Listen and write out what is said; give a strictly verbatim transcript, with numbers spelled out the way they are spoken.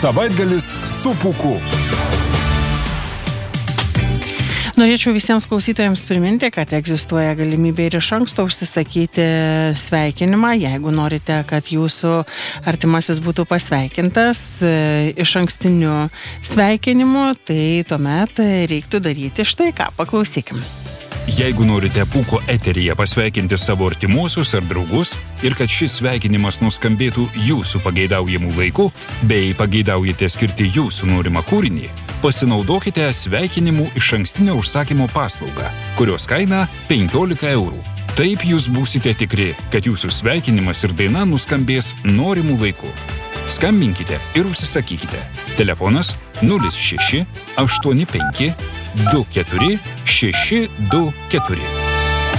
Savaitgalis su Pūku. Norėčiau visiems klausytojams priminti, kad egzistuoja galimybė ir iš anksto užsisakyti sveikinimą, jeigu norite, kad jūsų artimasis būtų pasveikintas iš ankstiniu sveikinimu, tai tuomet reiktų daryti štai ką, paklausykim. Jeigu norite Pūko eteryje pasveikinti savo artimuosius ar draugus ir kad šis sveikinimas nuskambėtų jūsų pageidaujamų laiku, bei pageidaujate skirti jūsų norimą kūrinį, pasinaudokite sveikinimų iš ankstinio užsakymo paslaugą, kurios kaina penkiolika eurų. Taip jūs būsite tikri, kad jūsų sveikinimas ir daina nuskambės norimų laiku. Skambinkite ir užsisakykite. Telefonas nulis šeši aštuoni penki du keturi šeši du keturi.